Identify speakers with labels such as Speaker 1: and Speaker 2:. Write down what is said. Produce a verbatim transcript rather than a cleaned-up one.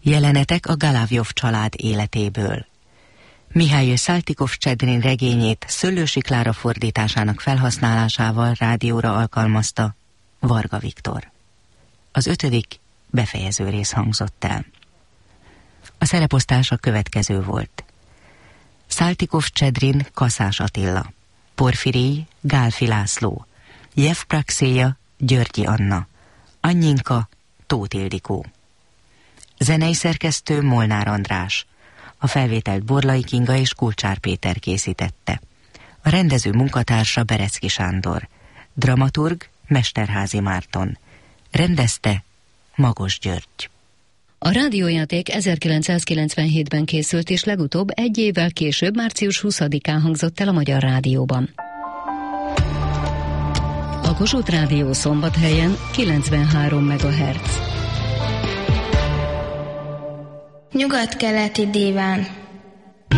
Speaker 1: Jelenetek a Galavjov család életéből. Mihály Szaltikov-Csedrin regényét Szöllősi Klára fordításának felhasználásával rádióra alkalmazta Varga Viktor. Az ötödik befejező rész hangzott el. A szereposztás a következő volt. Szaltikov-Csedrin Kaszás Attila, Porfirij Gálfi László, Jevpraxéja Györgyi Anna, Anyinka Tóth Ildikó. Zenei szerkesztő Molnár András. A felvételt Borlai Kinga és Kulcsár Péter készítette. A rendező munkatársa Berecki Sándor. Dramaturg Mesterházy Márton. Rendezte Magos György.
Speaker 2: A rádiójáték ezerkilencszázkilencvenhétben készült, és legutóbb egy évvel később, március huszadikán hangzott el a Magyar Rádióban. A Kossuth Rádió Szombathelyen kilencvenhárom megahertz.
Speaker 3: Nyugat-keleti díván.